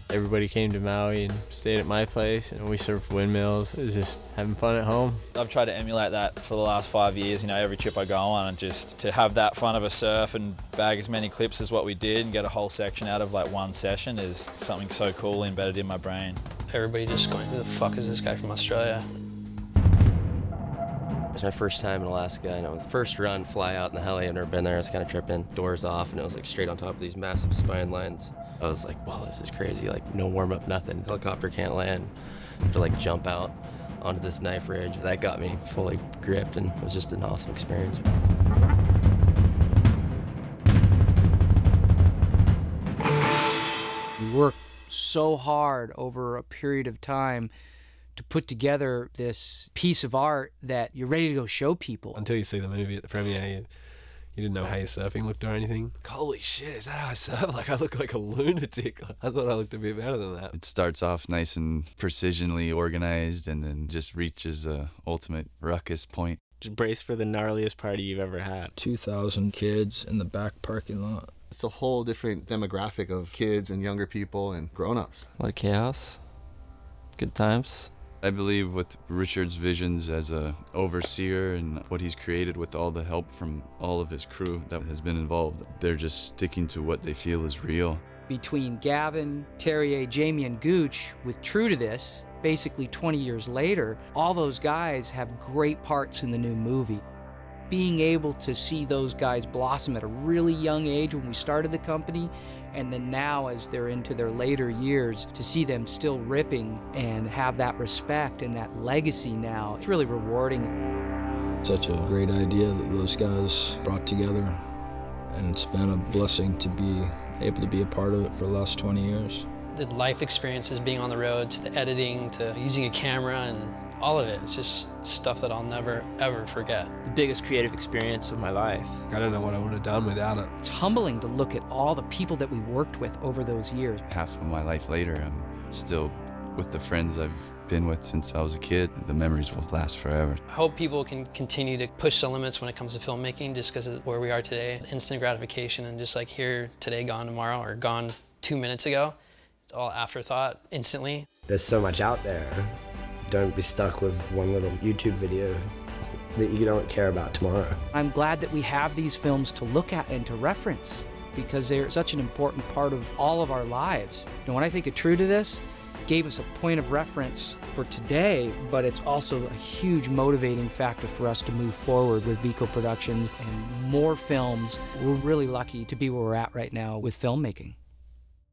Everybody came to Maui and stayed at my place, and we surfed windmills. It was just having fun at home. I've tried to emulate that for the last 5 years, every trip I go on, and just to have that fun of a surf and bag as many clips as what we did and get a whole section out of like one session is something so cool embedded in my brain. Everybody just going, who the fuck is this guy from Australia? It was my first time in Alaska, and it was first run, fly out in the heli. I've never been there. I was kind of tripping, doors off, and it was like straight on top of these massive spine lines. I was like, wow, this is crazy. Like no warm up, nothing. Helicopter can't land. I have to like jump out onto this knife ridge. That got me fully gripped, and it was just an awesome experience. We worked so hard over a period of time to put together this piece of art that you're ready to go show people. Until you see the movie at the premiere, you didn't know how your surfing looked or anything. Holy shit, is that how I surf? Like, I look like a lunatic. I thought I looked a bit better than that. It starts off nice and precisionally organized and then just reaches a ultimate ruckus point. Just brace for the gnarliest party you've ever had. 2,000 kids in the back parking lot. It's a whole different demographic of kids and younger people and grown-ups. A lot of chaos, good times. I believe with Richard's visions as a overseer and what he's created with all the help from all of his crew that has been involved, they're just sticking to what they feel is real. Between Gavin, Terrier, Jamie, and Gooch, with True to This, basically 20 years later, all those guys have great parts in the new movie. Being able to see those guys blossom at a really young age when we started the company, and then now as they're into their later years, to see them still ripping and have that respect and that legacy now, it's really rewarding. Such a great idea that those guys brought together, and it's been a blessing to be able to be a part of it for the last 20 years. The life experiences, being on the road, to the editing, to using a camera, and all of it. It's just stuff that I'll never, ever forget. The biggest creative experience of my life. I don't know what I would have done without it. It's humbling to look at all the people that we worked with over those years. Half of my life later, I'm still with the friends I've been with since I was a kid. The memories will last forever. I hope people can continue to push the limits when it comes to filmmaking, just because of where we are today. Instant gratification, and just like here today, gone tomorrow, or gone 2 minutes ago. It's all afterthought, instantly. There's so much out there. Don't be stuck with one little YouTube video that you don't care about tomorrow. I'm glad that we have these films to look at and to reference, because they're such an important part of all of our lives. And when I think of True to This, it gave us a point of reference for today, but it's also a huge motivating factor for us to move forward with Vico Productions and more films. We're really lucky to be where we're at right now with filmmaking.